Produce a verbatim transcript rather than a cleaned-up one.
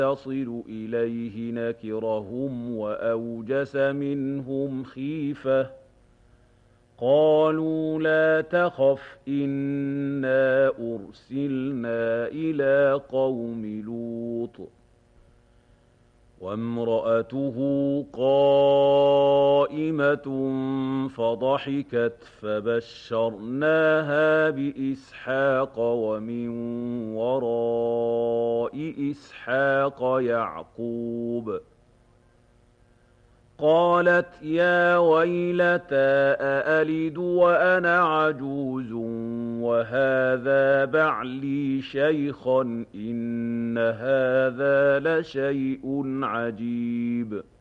يصل إليه نكرهم وأوجس منهم خيفة قالوا لا تخف إنا أرسلنا إلى قوم لوط وامرأته قائمة فضحكت فبشرناها بإسحاق ومن وراء إسحاق يعقوب قالت يا ويلتى أألد وأنا عجوز وهذا بعلي شيخا إن هذا لشيء عجيب